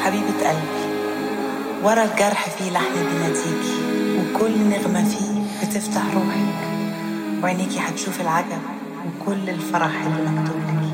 حبيبة قلبي، ورا الجرح فيه لحن بيناديكي، وكل نغمة فيه بتفتح روحك، وعينيكي هتشوف العجب وكل الفرح اللي مكتوب لك.